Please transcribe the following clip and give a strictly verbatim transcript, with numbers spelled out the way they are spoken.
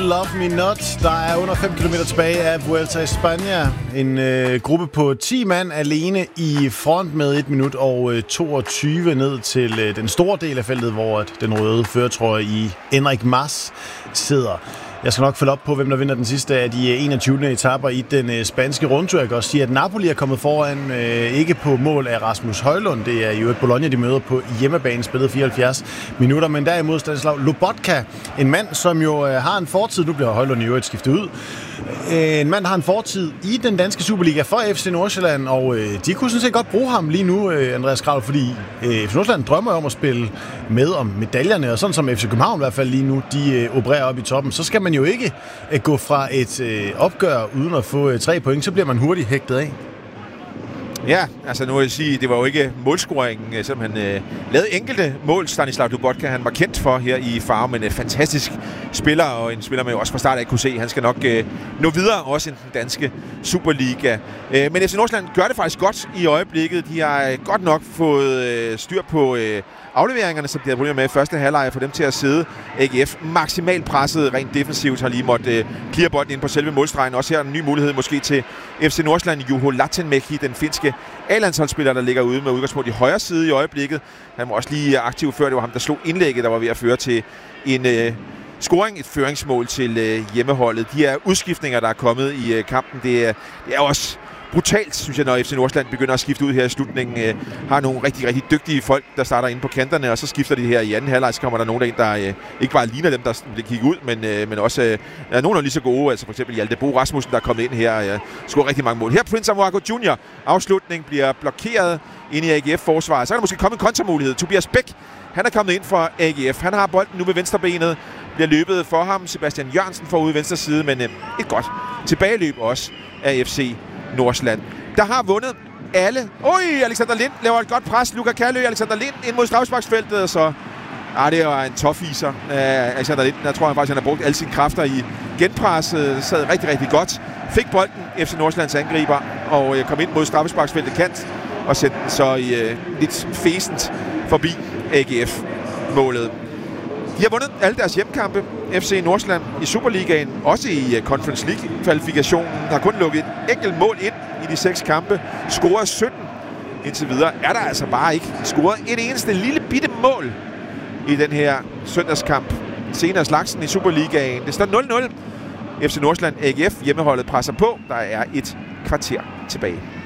Love Me Not. Der er under fem kilometer tilbage af Vuelta i Spanien. En øh, gruppe på ti mand alene i front med et minut og øh, toogtyve ned til øh, den store del af feltet, hvor at den røde førertrøje i Enric Mas sidder. Jeg skal nok følge op på, hvem der vinder den sidste af de enogtyvende etaper i den øh, spanske rundtur. Jeg kan også sige, at Napoli er kommet foran, øh, ikke på mål af Rasmus Højlund. Det er jo et Bologna, de møder på hjemmebane, spillet fireoghalvfjerds minutter. Men derimod Stanislav Lobotka, en mand, som jo øh, har en fortid. Nu bliver Højlund i øvrigt skiftet ud. En mand har en fortid i den danske Superliga for F C Nordsjælland, og øh, de kunne sådan set godt bruge ham lige nu, øh, Andreas Kraul, fordi øh, F C Nordsjælland drømmer om at spille med om medaljerne, og sådan som F C København i hvert fald lige nu, de øh, opererer op i toppen, så skal man jo ikke øh, gå fra et øh, opgør uden at få øh, tre point, så bliver man hurtigt hægtet af. Ja, altså nu vil jeg sige, det var jo ikke målscoringen, selvom han øh, lavede enkelte mål, Stanislav Lobotka, han var kendt for her i Farve, men en fantastisk spiller, og en spiller, man jo også fra start af kunne se, han skal nok øh, nå videre, også i den danske Superliga. Øh, men F C Nordsjælland gør det faktisk godt i øjeblikket. De har øh, godt nok fået øh, styr på øh, afleveringerne, som de havde problemer med i første halvleg, for dem til at sidde. A G F maksimalt presset, rent defensivt, har lige måttet øh, clear bolden ind på selve målstregen. Også her en ny mulighed måske til F C Nordsjælland. Juho Latinmäki, den finske A-landsholdsspiller, der ligger ude med udgangspunkt i højre side i øjeblikket. Han var også lige aktiv før, det var ham, der slog indlægget, der var ved at føre til en øh, scoring, et føringsmål til øh, hjemmeholdet. De her udskiftninger, der er kommet i øh, kampen, det er, det er også brutalt, synes jeg, når F C Nordsjælland begynder at skifte ud her i slutningen. Øh, har nogle rigtig, rigtig dygtige folk, der starter inde på kanterne, og så skifter de her i anden halvleg, så kommer der nogen derind, der øh, ikke bare ligner dem, der bliver kigget ud, men, øh, men også øh, er nogen, der er lige så gode. Altså for eksempel Hjalte Bo Rasmussen, der er kommet ind her og øh, scorer rigtig mange mål. Her Prince Amoako junior Afslutning bliver blokeret inde i A G F-forsvaret. Så kan der måske komme en kontramulighed. Tobias Bæk, han er kommet ind for A G F. Han har bolden nu ved venstrebenet. Bliver løbet for ham. Sebastian Jørgensen får ud venstre side, men øh, et godt tilbageløb også af F C Nordsjælland, der har vundet alle. Oj, Alexander Lind laver et godt pres. Luka Kærlø, Alexander Lind ind mod straffesparksfeltet, så ah, det var en toughiser. Uh, Alexander Lind, der tror jeg faktisk, han har brugt alle sine kræfter i genpresset. Sad rigtig, rigtig godt. Fik bolden, F C Nordsjællands angriber, og uh, kom ind mod straffesparksfeltet kant, og sætte den så i uh, lidt fæsent forbi A G F-målet. De har vundet alle deres hjemmekampe, F C Nordsjælland, i Superligaen, også i uh, Conference League-kvalifikationen. Har kun lukket et enkelt mål ind i de seks kampe. Scoret sytten indtil videre. Er der altså bare ikke scoret et eneste lille bitte mål i den her søndagskamp. Senere slagsen i Superligaen. Det står nul nul. F C Nordsjælland A G F hjemmeholdet presser på. Der er et kvarter tilbage.